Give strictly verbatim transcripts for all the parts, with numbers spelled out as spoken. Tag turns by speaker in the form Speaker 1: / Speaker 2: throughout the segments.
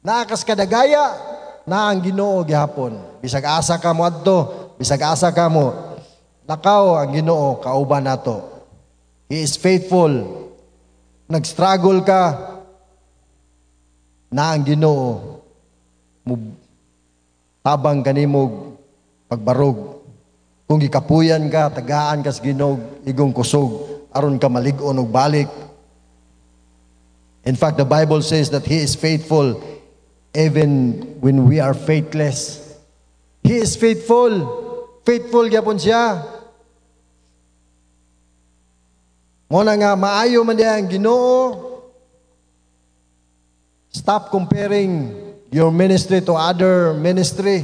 Speaker 1: Naakas kadagaya na ang Ginoo gihapon. Bisag asa ka mo adto, bisag asa ka mo, lakaw ang Ginoo kauban nato. He is faithful. Nag-struggle ka na ang Ginoo mo tabang kanimog pagbarog. Kung gikapuyan ka, tagaan ka sa Ginoo, igong kusog, aron ka malig-on og balik. In fact, the Bible says that He is faithful even when we are faithless. He is faithful. Faithful gyapon siya. Muna nga, maayo man niya ang Ginoo. Stop comparing your ministry to other ministry.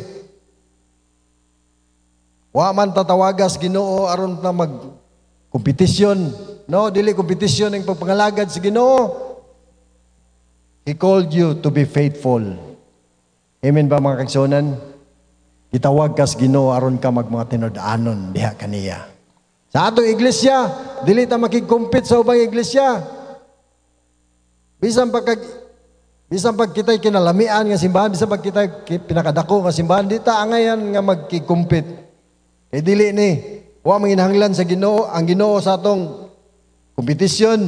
Speaker 1: Wa man tatawagas Ginoo aron na mag kompetisyon. No, dili kompetisyon ang pagpangalagad sa Ginoo. He called you to be faithful. Amen ba mga kagsonan? Gitawag kas Ginoo aron ka mag mga tinud-anon diha kaniya. Sa atong iglesia, dili ta makig-compete sa ubang iglesia. Bisan pag bisan pag kita'y kinalamian nga simbahan, bisan pag kita'y pinakadako nga simbahan, di ta angayan nga magki-compete. Kay dili ni, wa manginahanglan sa Ginoo, ang Ginoo sa atong kompetisyon.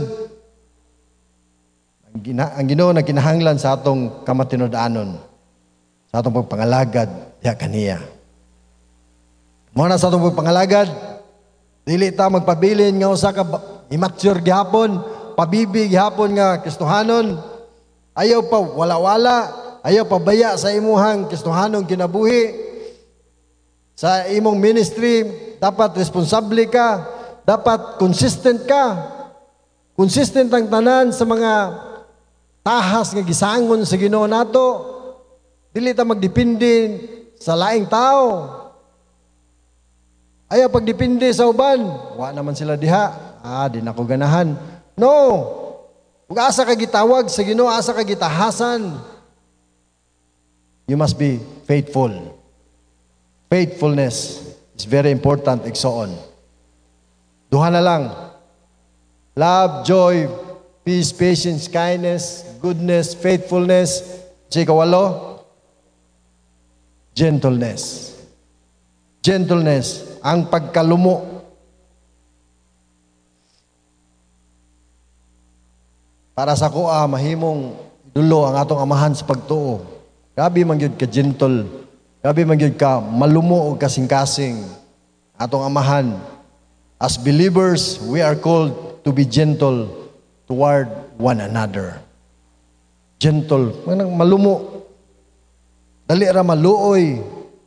Speaker 1: Ang, gina, ang Ginoo na kinahanglan sa atong kamatinud-anon, sa atong pagpangalagad diha kaniya. Mo na sa atong pagpangalagad, dili ta magpabilin nga usa ka immature gihapon, pabibi gihapon nga Kristohanon. Ayaw pa wala-wala, ayaw pa baya sa imuhang Kristohanong kinabuhi. Sa imong ministry, dapat responsable ka, dapat consistent ka. Consistent ang tanan sa mga tahas nga gisangon sa Ginoo nato. Dili ta magdepende sa laing tao. Ayaw pagdepende sa uban. Wa naman sila diha. Ah, di na ko ganahan. No. Kung asa ka gitawag sa Ginoo, asa ka gitahasan. You must be faithful. Faithfulness is very important, igsoon. Duha na lang. Love, joy, peace, patience, kindness, goodness, faithfulness. Sa ikawalo, gentleness. Gentleness, ang pagkalumo. Para sa kuha, mahimong dulo ang atong amahan sa pagtuo. Grabe man gyud ka gentle. Grabe man gyud ka malumo og kasing-kasing. Atong amahan. As believers, we are called to be gentle toward one another. Gentle, manang malumo. Dali ra maluoy.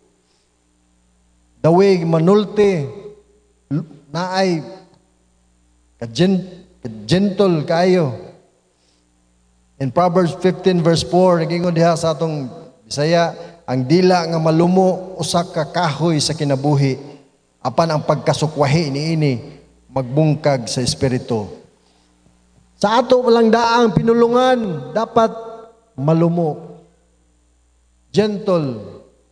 Speaker 1: Daway manulti. Naay ka-gentle kayo. In Proverbs fifteen verse four, nagingon diha sa atong Bisaya, ang dila nga malumo usak ka kahoy sa kinabuhi, apan ang pagkasukwahi niini magbungkag sa espiritu. Sa ato walang daang pinulungan, dapat malumo. Gentle.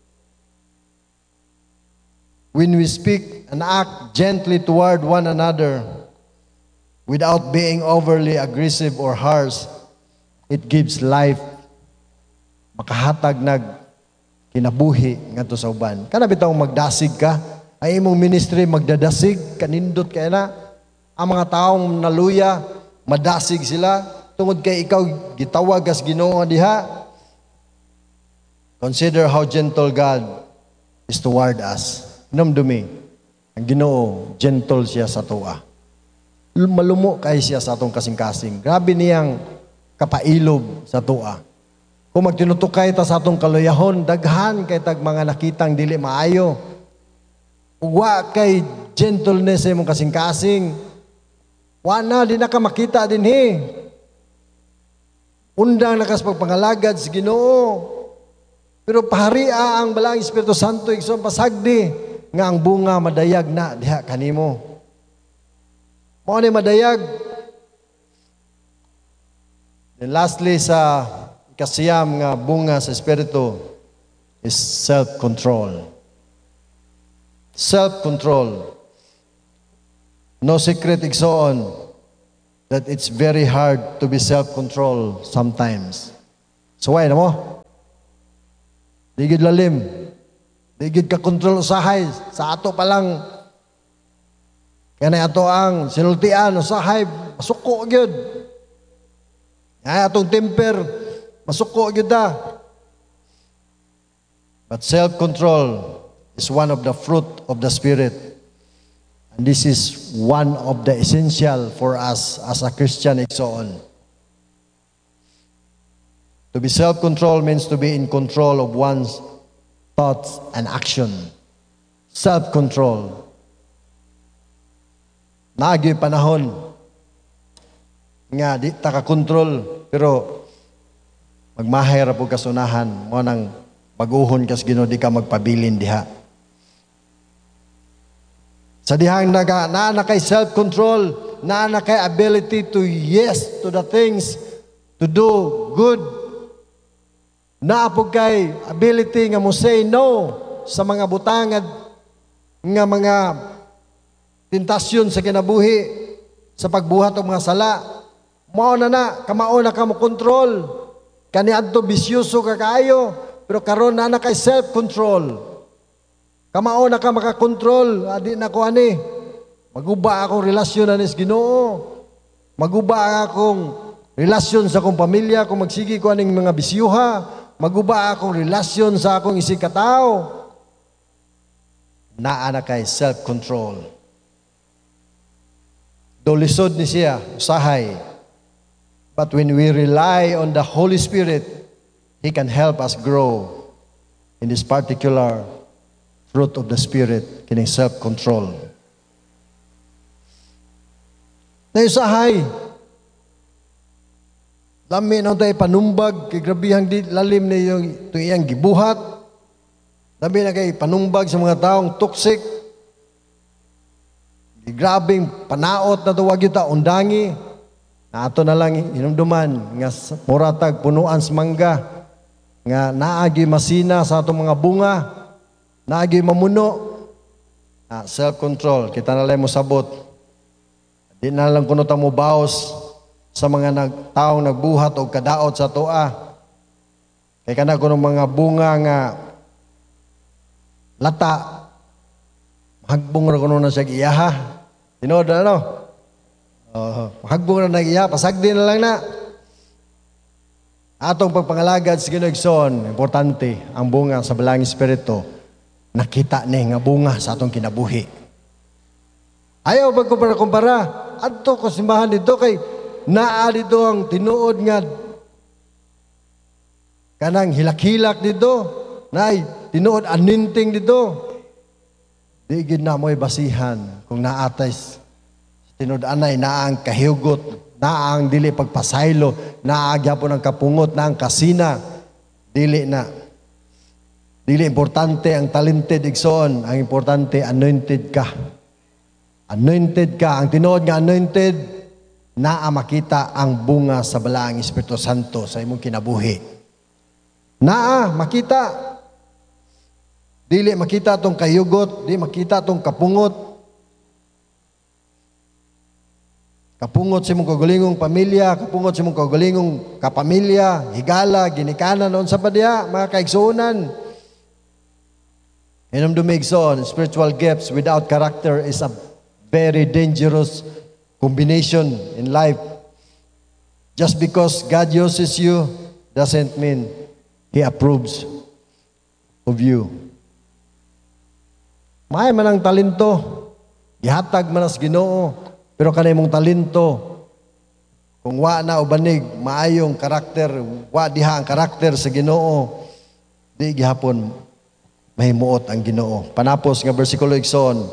Speaker 1: When we speak and act gently toward one another without being overly aggressive or harsh, it gives life. Makahatag nag kinabuhi ngadto sa uban. Kana bitaw magdasig ka, ay imong ministry magdadasig, kanindot kay na. Ang mga taong naluya, madasig sila tungod kay ikaw gitawag as Ginoo diha. Consider how gentle God is toward us. Namdumi, ang Ginoo gentle siya sa tuwa. Malumo kay siya sa atong kasing-kasing. Grabe niyang kapailob sa tuwa. Kung magtinutukay ta sa atong kaluyahon, daghan kay tag mga nakitang dili maayo. Uwa kay gentleness sa imong kasing-kasing. Wa na, di na ka makita din he. Undang nakas pagpangalagad sa Ginoo. Pero paharia ang balang Espiritu Santo, igsoon pasagdi, nga ang bunga madayag na diha kanimo. Mao ni madayag. Then lastly sa kasiyam nga bunga sa Espiritu is self-control. Self-control. No secret igsoon that it's very hard to be self-control sometimes. So why na mo? Di gid lalim. Di gid ka kontrol usahay. Sa ato pa lang, kanay ato ang sinultian, usahay, masuko gyud. Ay, atong temper, masuko gyud da. But self-control is one of the fruit of the Spirit. And this is one of the essential for us as a Christian igsoon. To be self-control means to be in control of one's thoughts and action. Self-control. Naagi panahon nga di ta ka control pero magmahay ra pud kasunahan mo nang baguhon kas Ginoo di ka magpabilin diha. Sa dihang naga naa na kay self-control, naa na kay ability to yes to the things, to do good. Naa po kay ability nga mo say no sa mga butangad nga mga tentasyon sa kinabuhi, sa pagbuhat og mga sala. Mao na na, kamao na ka mo control. Kani adto bisyoso ka kaayo, pero karon na na kay self-control. Kamao na ka makakontrol, adi na ko ani. Maguba akong relasyon anis Ginoo. Maguba akong relasyon sa akong pamilya kung magsigi ko aning mga bisyuha. Maguba akong relasyon sa akong isig katao. Naa na kay self-control. Dolisod ni siya, usahay. But when we rely on the Holy Spirit, He can help us grow in this particular fruit of the Spirit, kining self-control. Na usahay, lami na tayo panumbag, kay grabihang di, lalim na yung iyang gibuhat. Lami na kay panumbag sa mga taong toxic. Grabing panaot na tuwag yung ta, undangi. Na ato na lang inumduman, nga muratag punuan sa mangga, nga naagi masina sa atong mga bunga, naagi mamuno. Ah, self-control, kita na lang mo sabot. Di na lang kuno ta mo baos sa mga nag, taong nagbuhat o kadaot sa toa. Kaya ka na kuno mga bunga nga lata, hagbong na kuno na siya iyaha. Tinood na no? Uh, hagbong na nag-iya, pasagdi na lang na. Atong pagpangalagad sa Ginoo igsoon, importante ang bunga sa Balang Espiritu. Nakita ni nga bunga sa atong kinabuhi. Ayaw magkumpara-kumpara. Adto ko simbahan dito kay naa dito ang tinuod nga kanang hilak-hilak dito. Nay, tinuod aninting dito. Di gid na mo'y basihan kung naatay tinuod anay naang kahiugot, naang dili pagpasaylo, naagya po ng kapungot, naang kasina. Dili na. Dili importante ang talented igsoon, ang importante anointed ka. Anointed ka, ang tinuod nga anointed, naa makita ang bunga sa Balaang Espiritu Santo sa imong kinabuhi. Naa makita. Dili makita tong kayugot, di makita tong kapungot. Kapungot sa imong kagalingong pamilya, kapungot sa imong kagalingong kapamilya, higala, ginikanan, noon sa padya, mga kaigsuunan. Inom dumigson, spiritual gifts without character is a very dangerous combination in life. Just because God uses you doesn't mean He approves of you. May man ang talento, ihatag man as Ginoo, pero kanay mong talento, kung wa na ubanig, maayong karakter, wa diha ang karakter sa Ginoo, di gihapon mahimuot ang Ginoo. Panapos nga bersikulo igsoon,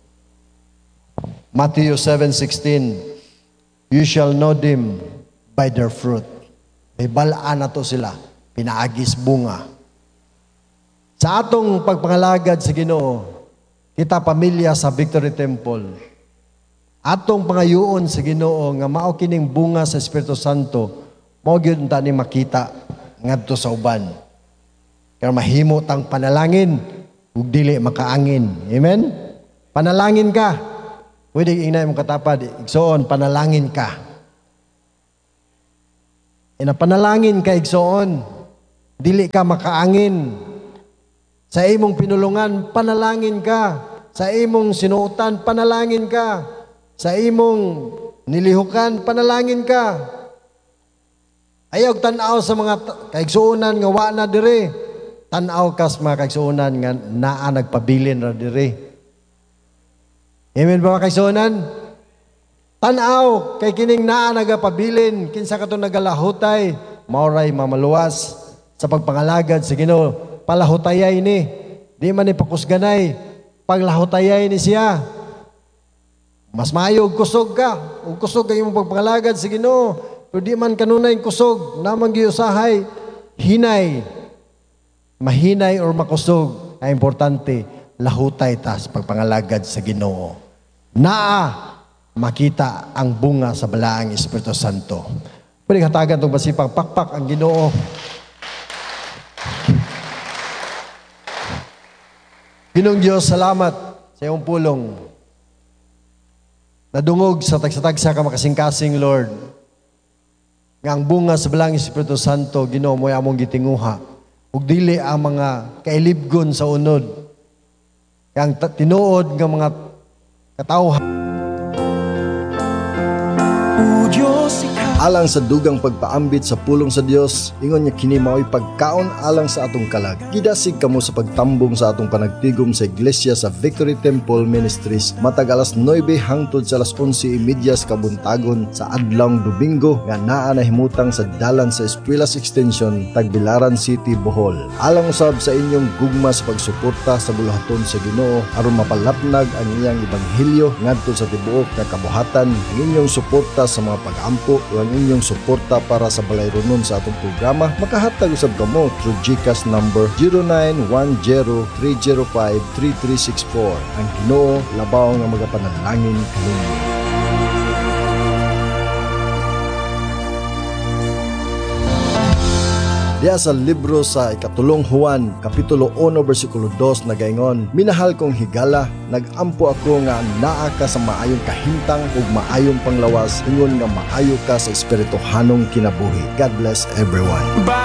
Speaker 1: Matthew seven sixteen, you shall know them by their fruit. May balaan na to sila, pinaagis bunga. Sa atong pagpangalagad sa Ginoo, kita pamilya sa Victory Temple, atong pangayuon sa Ginoo nga mao kining bunga sa Espiritu Santo, mao gyud ta ni makita ngadto sa uban. Kaya mahimo tang panalangin ug dili makaangin. Amen? Panalangin ka. Pwede inay mong katapad, igsoon, panalangin ka. E na panalangin ka, igsoon, dili ka makaangin. Sa imong pinulungan, panalangin ka. Sa imong sinuotan, panalangin ka. Sa imong nilihukan, panalangin ka. Ayaw tanaw sa mga kaigsuunan nga wa na dire. Tanaw kas mga kaigsuunan nga naa nagpabilin ra dire. Amen ba mga kaigsuunan? Tanaw kay kining naa nagapabilin kinsa kato nagalahutay mauray mamaluwas sa pagpangalagad sa Ginoo. Palahutayay ni. Di man ni pakusganay. Paglahutayay ni siya. Mas maayo og kusog ka. Og kusog kay imong pagpangalagad sa Ginoo. Pero di man kanunay kusog. Namang giusahay. Hinay. Mahinay or makusog. Ay importante. Lahutay ta sa pagpangalagad sa Ginoo. Naa makita ang bunga sa balaang Espiritu Santo. Pwede hatagan itong masipang pakpak ang Ginoo. Ginoong Diyos, salamat sa iyong pulong. Nadungog sa tagsatagsa ka makasing-kasing, Lord. Nga ang bunga sa balaang Espiritu Santo, Ginoo mo among gitinguha. Ug dili ang mga kailibgon sa unod. Ang tinuod ng mga katawhan.
Speaker 2: Alang sa dugang pagpaambit sa pulong sa Dios, ingon niya kini mao'y pagkaon alang sa atong kalag. Gidasig kamo sa pagtambong sa atong panagtigom sa iglesia sa Victory Temple Ministries matag alas nuwebe hangtod sa alas onse media sa kabuntagon sa adlawng Domingo nga naa nahimutang sa dalan sa Espuelas Extension, Tagbilaran City, Bohol. Alang usab sa inyong gugma sa pagsuporta sa buluhaton sa Ginoo aron mapalapnag ang iyang ebanghelyo ngadto sa tibuok nga kabuhatan, ang inyong suporta sa mga pag-ampo o ang inyong suporta para sa balayronon sa atong programa, makahatag usab kamo through GCash number zero nine one zero three zero five three three six four. Ang Ginoo labaw nga magapanalangin kaninyo. Diya sa libro sa ikatulong Juan, Kapitulo one, versikulo two, nagaingon, minahal kong higala, nagampo ako nga naa ka sa maayong kahintang ug maayong panglawas, ingon nga maayo ka sa espirituhanong kinabuhi. God bless everyone.